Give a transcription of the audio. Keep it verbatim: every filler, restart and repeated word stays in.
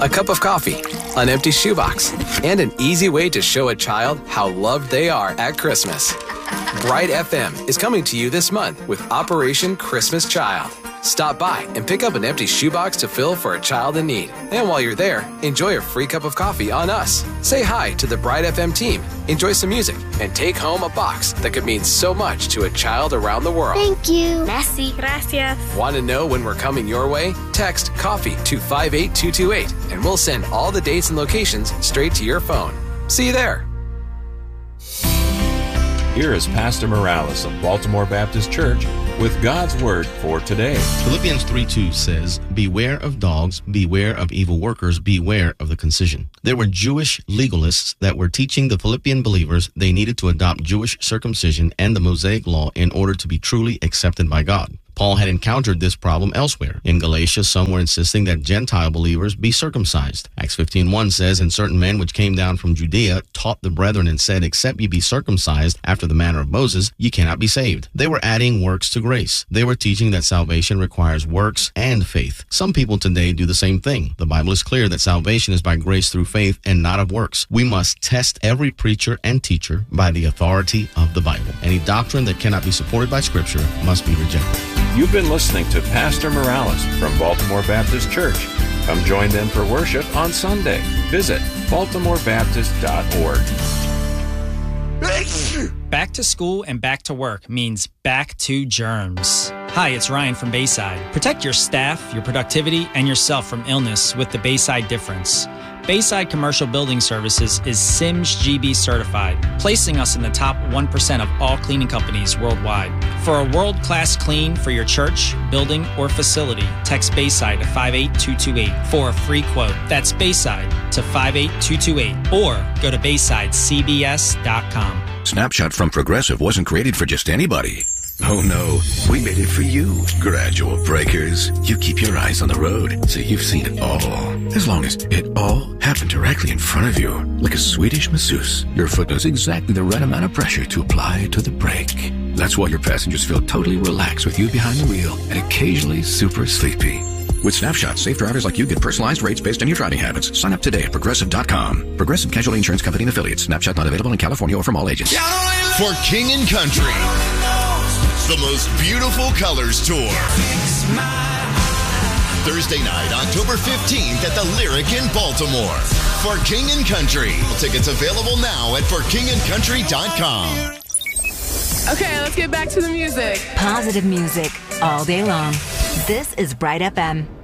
a cup of coffee, an empty shoebox, and an easy way to show a child how loved they are at Christmas. Bright F M is coming to you this month with Operation Christmas Child. Stop by and pick up an empty shoebox to fill for a child in need. And while you're there, enjoy a free cup of coffee on us. Say hi to the Bright F M team, enjoy some music, and take home a box that could mean so much to a child around the world. Thank you. Merci. Gracias. Want to know when we're coming your way? Text COFFEE to five eight two two eight and we'll send all the dates and locations straight to your phone. See you there. Here is Pastor Morales of Baltimore Baptist Church with God's Word for today. Philippians three two says, "Beware of dogs, beware of evil workers, beware of the concision." There were Jewish legalists that were teaching the Philippian believers they needed to adopt Jewish circumcision and the Mosaic law in order to be truly accepted by God. Paul had encountered this problem elsewhere. In Galatia, some were insisting that Gentile believers be circumcised. Acts fifteen one says, "And certain men which came down from Judea taught the brethren and said, Except ye be circumcised after the manner of Moses, ye cannot be saved." They were adding works to grace. They were teaching that salvation requires works and faith. Some people today do the same thing. The Bible is clear that salvation is by grace through faith and not of works. We must test every preacher and teacher by the authority of the Bible. Any doctrine that cannot be supported by Scripture must be rejected. You've been listening to Pastor Morales from Baltimore Baptist Church. Come join them for worship on Sunday. Visit baltimore baptist dot org. Back to school and back to work means back to germs. Hi, it's Ryan from Bayside. Protect your staff, your productivity, and yourself from illness with the Bayside Difference. Bayside Commercial Building Services is S I M S G B certified, placing us in the top one percent of all cleaning companies worldwide. For a world-class clean for your church, building, or facility, text Bayside to five eight two two eight for a free quote. That's Bayside to five eight two two eight, or go to bayside c b s dot com. Snapshot from Progressive wasn't created for just anybody. Oh no, we made it for you. Gradual breakers. You keep your eyes on the road, so you've seen it all. As long as it all happened directly in front of you, like a Swedish masseuse, your foot knows exactly the right amount of pressure to apply to the brake. That's why your passengers feel totally relaxed with you behind the wheel and occasionally super sleepy. With Snapshot, safe drivers like you get personalized rates based on your driving habits. Sign up today at Progressive dot com. Progressive Casualty Insurance Company and Affiliates. Snapshot not available in California or from all agents. For King and Country, the most beautiful colors tour. Thursday night, October fifteenth at the Lyric in Baltimore. For King and Country. Tickets available now at for king and country dot com. Okay, let's get back to the music. Positive music all day long. This is Bright F M.